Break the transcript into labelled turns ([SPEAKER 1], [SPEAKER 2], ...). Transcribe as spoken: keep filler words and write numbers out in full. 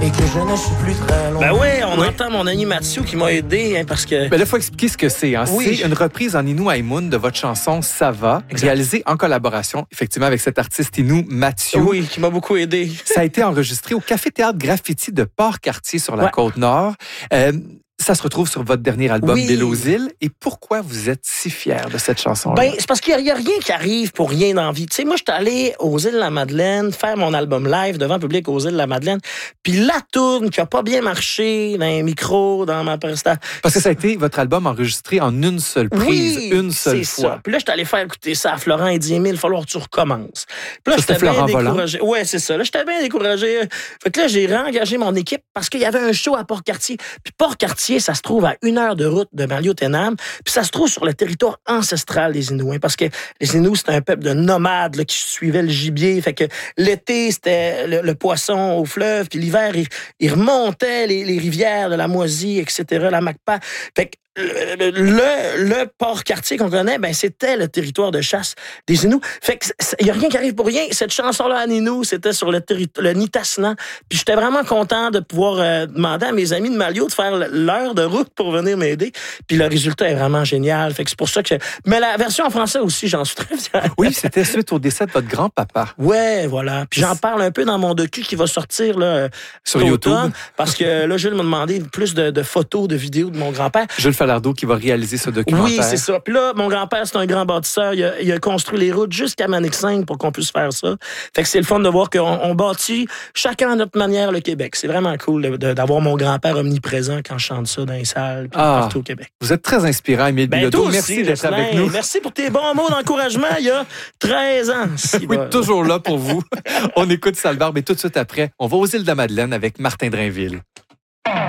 [SPEAKER 1] Et que je ne suis plus très loin.
[SPEAKER 2] Ben ouais, on
[SPEAKER 3] Oui.
[SPEAKER 2] entend mon ami Mathieu qui m'a aidé, hein, parce que...
[SPEAKER 3] Ben là, il faut expliquer ce que c'est. Hein.
[SPEAKER 2] Oui.
[SPEAKER 3] C'est une reprise en Inou Haïmoun de votre chanson « Ça va »,
[SPEAKER 2] Exact.
[SPEAKER 3] réalisée en collaboration, effectivement, avec cet artiste Inou, Mathieu.
[SPEAKER 2] Oui, qui m'a beaucoup aidé.
[SPEAKER 3] Ça a été enregistré au Café-Théâtre Graffiti de Port-Cartier sur la
[SPEAKER 2] Ouais.
[SPEAKER 3] Côte-Nord. Euh, ça se retrouve sur votre dernier album,
[SPEAKER 2] Oui.
[SPEAKER 3] L'Île aux îles. Et pourquoi vous êtes si fier de cette chanson-là?
[SPEAKER 2] Ben, c'est parce qu'il n'y a, a rien qui arrive pour rien dans la vie. Tu sais, moi, je suis allé aux îles de la Madeleine faire mon album live devant le public aux îles de la Madeleine. Puis la tourne qui a pas bien marché dans les micros, dans ma prestation.
[SPEAKER 3] Parce que ça a été votre album enregistré en une seule prise,
[SPEAKER 2] Oui,
[SPEAKER 3] une seule
[SPEAKER 2] c'est
[SPEAKER 3] fois.
[SPEAKER 2] ça. Puis là, je suis allé faire écouter ça à Florent et dit, Émile, il va falloir que tu recommences. Puis là,
[SPEAKER 3] Ça, c'était
[SPEAKER 2] j'étais bien
[SPEAKER 3] Florent Volant?
[SPEAKER 2] découragé. Ouais, c'est ça. Là, j'étais bien découragé. Fait que là, j'ai réengagé mon équipe parce qu'il y avait un show à Port-Cartier. Puis Port-Cartier, ça se trouve à une heure de route de Maliotenam. Puis ça se trouve sur le territoire ancestral des Inuits. Parce que les Inuits, c'était un peuple de nomades là, qui suivaient le gibier. Fait que l'été, c'était le, le poisson au fleuve. Puis l'hiver, ils il remontaient les, les rivières de la Moisie, et cetera, la Macpa. Fait que le, le, le Port-Cartier qu'on connaît, ben, c'était le territoire de chasse des Inuits. Fait que il n'y a rien qui arrive pour rien. Cette chanson-là, en Inou, c'était sur le, terri- le Nitassinan. Puis j'étais vraiment content de pouvoir euh, demander à mes amis de Malio de faire l'heure de route pour venir m'aider. Puis le résultat est vraiment génial. Fait que c'est pour ça que... Mais la version en français aussi, j'en suis très fier.
[SPEAKER 3] Oui, c'était suite au décès de votre grand-papa.
[SPEAKER 2] Ouais, voilà. Puis j'en parle un peu dans mon docu qui va sortir là,
[SPEAKER 3] Sur
[SPEAKER 2] cet
[SPEAKER 3] YouTube.
[SPEAKER 2] automne, parce que là, Jules m'a demandé plus de, de photos, de vidéos de mon grand-père.
[SPEAKER 3] Jules Falardeau qui va réaliser ce documentaire.
[SPEAKER 2] Oui, c'est ça. Puis là, mon grand-père, c'est un grand bâtisseur. Il a, il a construit les routes jusqu'à Manic-Cinq pour qu'on puisse faire ça. Fait que c'est le fun de voir qu'on on bâtit chacun à notre manière le Québec. C'est vraiment cool de- de- d'avoir mon grand-père omniprésent quand je chante ça dans les salles puis
[SPEAKER 3] Ah.
[SPEAKER 2] partout au Québec.
[SPEAKER 3] Vous êtes très inspirant, Émile
[SPEAKER 2] Ben,
[SPEAKER 3] Bilodeau.
[SPEAKER 2] toi aussi,
[SPEAKER 3] Merci d'être
[SPEAKER 2] Jocelyn.
[SPEAKER 3] avec nous.
[SPEAKER 2] Merci pour tes bons mots d'encouragement il y a treize ans. Si
[SPEAKER 3] Oui,
[SPEAKER 2] bon.
[SPEAKER 3] toujours là pour vous. On écoute Salbarbe et tout de suite après, on va aux îles de la Madeleine avec Martin Drainville.